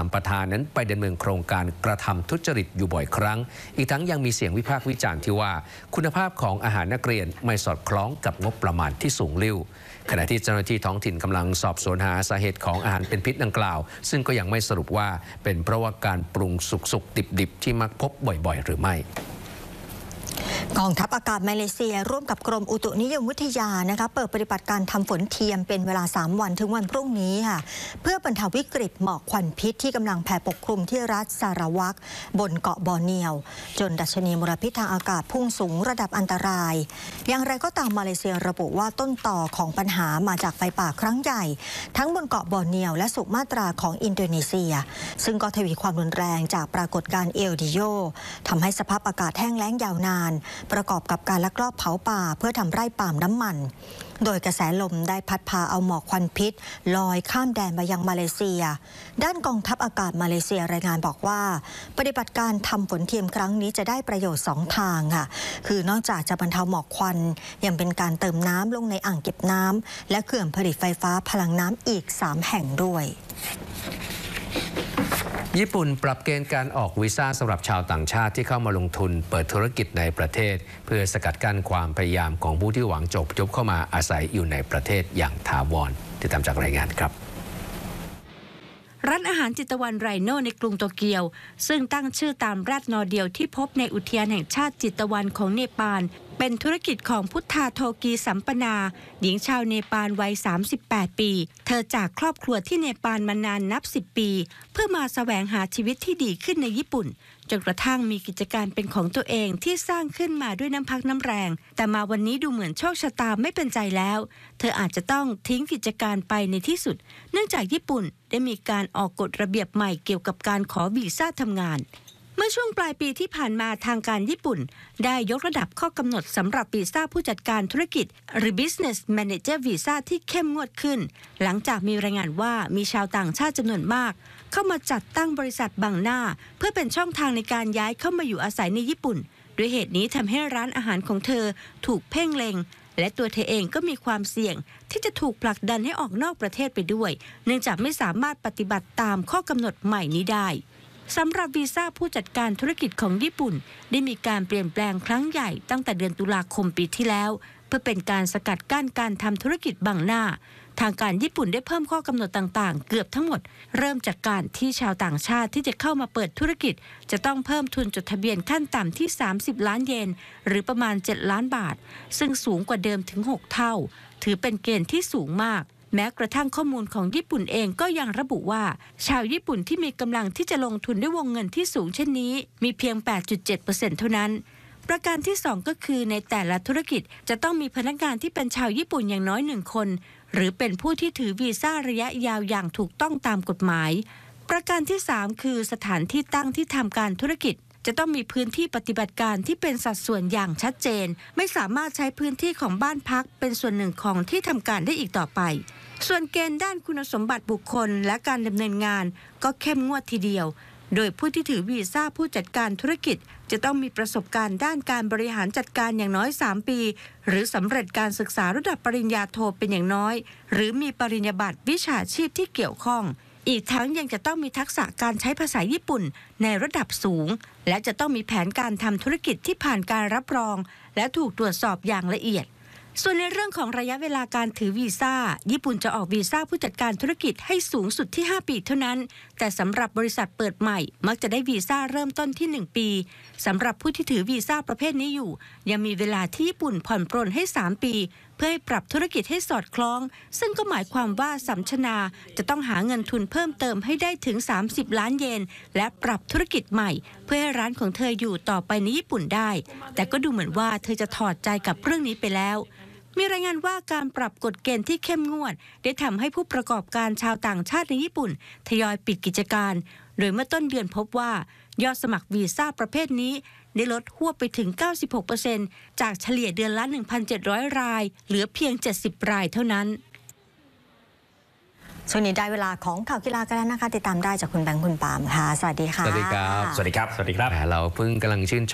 ประธานนั้นไปดำเนินโครงการกระทำทุจริตอยู่บ่อยครั้งอีกทั้งยังมีเสียงวิพากษ์วิจารณ์ที่ว่าคุณภาพของอาหารนักเรียนไม่สอดคล้องกับงบประมาณที่สูงลิ่วขณะที่เจ้าหน้าที่ท้องถิ่นกำลังสอบสวนหาสาเหตุของอาหารเป็นพิษดังกล่าวซึ่งก็ยังไม่สรุปว่าเป็นเพราะว่าการปรุงสุกๆดิบๆที่มักพบบ่อยๆหรือไม่กองทัพอากาศมาเลเซียร่วมกับกรมอุตุนิยมวิทยานะคะเปิดปฏิบัติการทำฝนเทียมเป็นเวลา3 วันถึงวันพรุ่งนี้ค่ะเพื่อบรรเทาวิกฤตหมอกควันพิษที่กำลังแผ่ปกคลุมที่รัฐซาราวักบนเกาะบอร์เนียวจนดัชนีมลพิษทางอากาศพุ่งสูงระดับอันตรายอย่างไรก็ตามมาเลเซียระบุว่าต้นต่อของปัญหามาจากไฟป่าครั้งใหญ่ทั้งบนเกาะบอร์เนียวและสุมาตราของอินโดนีเซียซึ่งก็ทวีความรุนแรงจากปรากฏการณ์เอลนิโญทำให้สภาพอากาศแห้งแล้งยาวนานประกอบกับการลักลอบเผาป่าเพื่อทำไร่ปาล์มน้ำมันโดยกระแสลมได้พัดพาเอาหมอกควันพิษลอยข้ามแดนมายังมาเลเซียด้านกองทัพอากาศมาเลเซียรายงานบอกว่าปฏิบัติการทำฝนเทียมครั้งนี้จะได้ประโยชน์2 ทางค่ะคือนอกจากจะบรรเทาหมอกควันยังเป็นการเติมน้ำลงในอ่างเก็บน้ำและเขื่อนผลิตไฟฟ้าพลังน้ำอีก3 แห่งด้วยญี่ปุ่นปรับเกณฑ์การออกวีซ่าสำหรับชาวต่างชาติที่เข้ามาลงทุนเปิดธุรกิจในประเทศเพื่อสกัดกั้นความพยายามของผู้ที่หวังจบยบเข้ามาอาศัยอยู่ในประเทศอย่างถาวรติดตามจากรายงานครับร้านอาหารจิตวันไรโนในกรุงโตเกียวซึ่งตั้งชื่อตามแรดนอร์เดียวที่พบในอุทยานแห่งชาติจิตวันของเนปาลเป็นธุรกิจของพุทธาโทกีสัมปนาหญิงชาวเนปาลวัย38 ปีเธอจากครอบครัวที่เนปาลมานานนับ10 ปีเพื่อมาแสวงหาชีวิตที่ดีขึ้นในญี่ปุ่นจนกระทั่งมีกิจการเป็นของตัวเองที่สร้างขึ้นมาด้วยน้ำพักน้ำแรงแต่มาวันนี้ดูเหมือนโชคชะตาไม่เป็นใจแล้วเธออาจจะต้องทิ้งกิจการไปในที่สุดเนื่องจากญี่ปุ่นได้มีการออกกฎระเบียบใหม่เกี่ยวกับการขอวีซ่าทำงานเมื่อช่วงปลายปีที่ผ่านมาทางการญี่ปุ่นได้ยกระดับข้อกำหนดสำหรับวีซ่าผู้จัดการธุรกิจหรือ Business Manager Visa ที่เข้มงวดขึ้นหลังจากมีรายงานว่ามีชาวต่างชาติจำนวนมากเข้ามาจัดตั้งบริษัทบังหน้าเพื่อเป็นช่องทางในการย้ายเข้ามาอยู่อาศัยในญี่ปุ่นด้วยเหตุนี้ทำให้ร้านอาหารของเธอถูกเพ่งเล็งและตัวเธอเองก็มีความเสี่ยงที่จะถูกผลักดันให้ออกนอกประเทศไปด้วยเนื่องจากไม่สามารถปฏิบัติตามข้อกำหนดใหม่นี้ได้สำหรับวีซ่าผู้จัดการธุรกิจของญี่ปุ่นได้มีการเปลี่ยนแปลงครั้งใหญ่ตั้งแต่เดือนตุลาคมปีที่แล้วเพื่อเป็นการสกัดกั้นการทำธุรกิจบังหน้าทางการญี่ปุ่นได้เพิ่มข้อกำหนดต่างๆเกือบทั้งหมดเริ่มจากการที่ชาวต่างชาติที่จะเข้ามาเปิดธุรกิจจะต้องเพิ่มทุนจดทะเบียนขั้นต่ำที่30 ล้านเยนหรือประมาณ7 ล้านบาทซึ่งสูงกว่าเดิมถึง6 เท่าถือเป็นเกณฑ์ที่สูงมากแม้กระทั่งข้อมูลของญี่ปุ่นเองก็ยังระบุว่าชาวญี่ปุ่นที่มีกำลังที่จะลงทุนด้วยวงเงินที่สูงเช่นนี้มีเพียง 8.7% เท่านั้นประการที่2ก็คือในแต่ละธุรกิจจะต้องมีพนักงานที่เป็นชาวญี่ปุ่นอย่างน้อย1 คนหรือเป็นผู้ที่ถือวีซ่าระยะยาวอย่างถูกต้องตามกฎหมายประการที่3คือสถานที่ตั้งที่ทำการธุรกิจจะต้องมีพื้นที่ปฏิบัติการที่เป็นสัดส่วนอย่างชัดเจนไม่สามารถใช้พื้นที่ของบ้านพักเป็นส่วนหนึ่งของที่ทำการได้อีกต่อไปส่วนเกณฑ์ด้านคุณสมบัติบุคคลและการดำเนินงานก็เข้มงวดทีเดียวโดยผู้ที่ถือวีซ่าผู้จัดการธุรกิจจะต้องมีประสบการณ์ด้านการบริหารจัดการอย่างน้อย3 ปีหรือสำเร็จการศึกษาระดับปริญญาโทเป็นอย่างน้อยหรือมีปริญญาบัตรวิชาชีพที่เกี่ยวข้องอีกทั้งยังจะต้องมีทักษะการใช้ภาษาญี่ปุ่นในระดับสูงและจะต้องมีแผนการทำธุรกิจที่ผ่านการรับรองและถูกตรวจสอบอย่างละเอียดส่วนในเรื่องของระยะเวลาการถือวีซ่าญี่ปุ่นจะออกวีซ่าผู้จัดการธุรกิจให้สูงสุดที่5 ปีเท่านั้นแต่สำหรับบริษัทเปิดใหม่มักจะได้วีซ่าเริ่มต้นที่1 ปีสำหรับผู้ที่ถือวีซ่าประเภทนี้อยู่ยังมีเวลาที่ญี่ปุ่นผ่อนปรนให้3 ปีเพื่อให้ปรับธุรกิจให้สอดคล้องซึ่งก็หมายความว่าสัมชนาจะต้องหาเงินทุนเพิ่มเติมให้ได้ถึง30 ล้านเยนและปรับธุรกิจใหม่เพื่อให้ร้านของเธออยู่ต่อไปในญี่ปุ่นได้แต่ก็ดูเหมือนว่าเธอจะถอดใจกับเรื่องนี้ไปแล้วมีรายงานว่าการปรับกฎเกณฑ์ที่เข้มงวดได้ทำให้ผู้ประกอบการชาวต่างชาติในญี่ปุ่นทยอยปิดกิจการโดยเมื่อต้นเดือนพบว่ายอดสมัครวีซ่าประเภทนี้ได้ลดหวบไปถึง 96% จากเฉลี่ยเดือนละ 1,700 รายเหลือเพียง70 รายเท่านั้นช่วงนี้ได้เวลาของข่าวกีฬากันแล้วนะคะติดตามได้จากคุณแบงค์คุณปาล์มค่ะสวัสดีค่ะสวัสดีครับสวัสดีครับสวัสดีครับเราเพิ่งกำลังชื่น